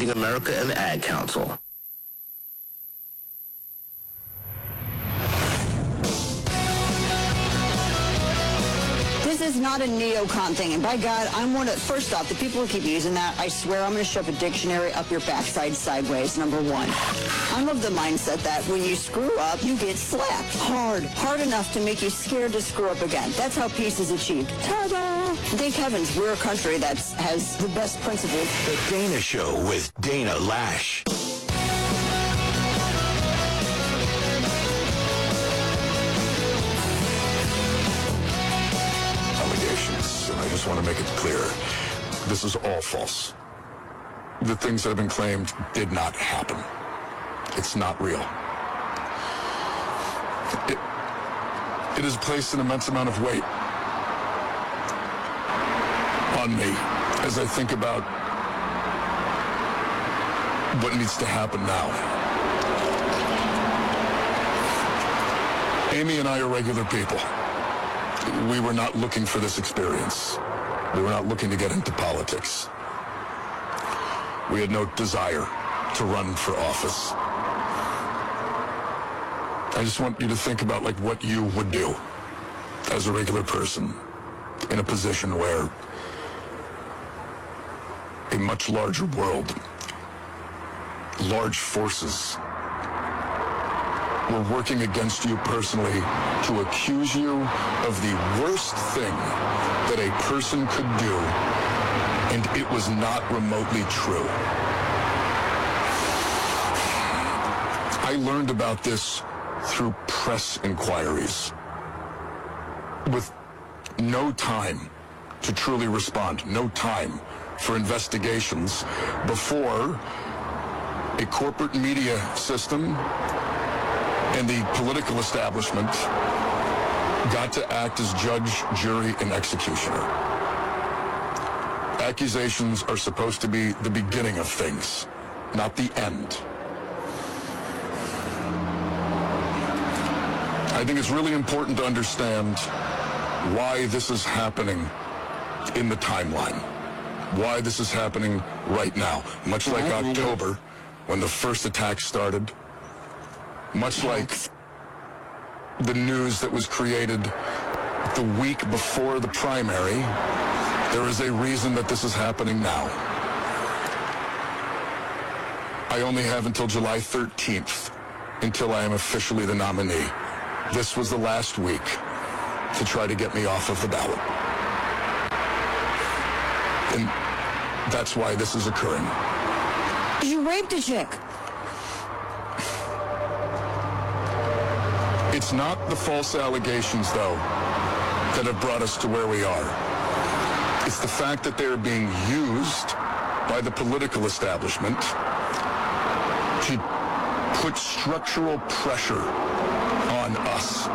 Feeding America and the Ad Council. This is not a neocon thing, and by God, I'm one of, first off, the people who keep using that, I swear I'm going to shove a dictionary up your backside sideways, number one. I'm of the mindset that when you screw up, you get slapped hard enough to make you scared to screw up again. That's how peace is achieved. Ta-da! Thank heavens, we're a country that has the best principles. The Dana Show with Dana Lash. And I just want to make it clear, this is all false. The things that have been claimed did not happen. It's not real. It has placed an immense amount of weight on me as I think about what needs to happen now. Amy and I are regular people. We were not looking for this experience. We were not looking to get into politics. We had no desire to run for office. I just want you to think about like what you would do as a regular person in a position where a much larger world, large forces were working against you personally to accuse you of the worst thing that a person could do, and it was not remotely true. I learned about this through press inquiries with no time to truly respond, no time for investigations before a corporate media system and the political establishment got to act as judge, jury, and executioner. Accusations are supposed to be the beginning of things, not the end. I think it's really important to understand why this is happening in the timeline, why this is happening right now, much like October when the first attack started. Much like the news that was created the week before the primary, there is a reason that this is happening now. I only have until July 13th until I am officially the nominee. This was the last week to try to get me off of the ballot. And that's why this is occurring. You raped a chick. It's not the false allegations, though, that have brought us to where we are. It's the fact that they're being used by the political establishment to put structural pressure on us.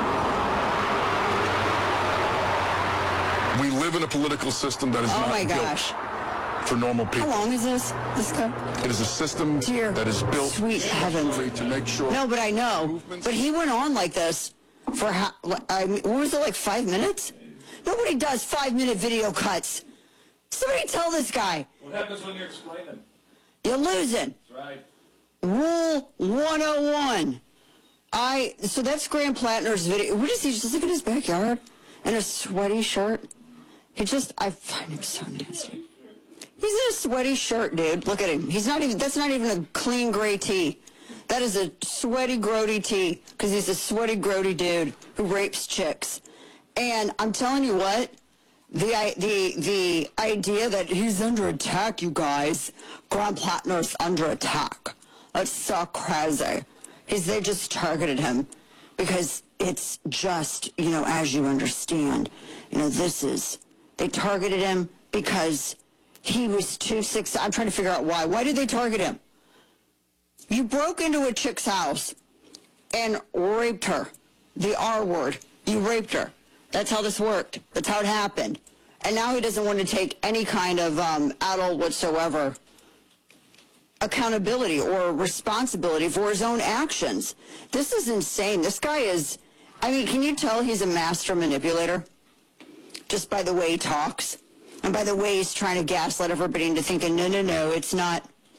We live in a political system that is not built for normal people. How long is this cup? It is a system that is built to make sure. No, but I know. But he went on like this for, what was it, like 5 minutes? Nobody does 5-minute video cuts. Somebody tell this guy. What happens when you explain them? You're losing. That's right. Rule 101. So that's Graham Plattner's video. What is he, just look at his backyard in a sweaty shirt? I find him so nasty. He's in a sweaty shirt, dude. Look at him. That's not even a clean gray tee. That is a sweaty, grody tee, because he's a sweaty, grody dude who rapes chicks. And I'm telling you what, the idea that he's under attack, you guys, Graham Plattner's under attack. That's so crazy. They just targeted him because it's just, as you understand, they targeted him because he was too sick. I'm trying to figure out why. Why did they target him? You broke into a chick's house and raped her. The R word. You raped her. That's how this worked. That's how it happened. And now he doesn't want to take any kind of adult whatsoever accountability or responsibility for his own actions. This is insane. This guy is, can you tell he's a master manipulator? Just by the way he talks. And by the way he's trying to gaslight everybody into thinking, no, it's not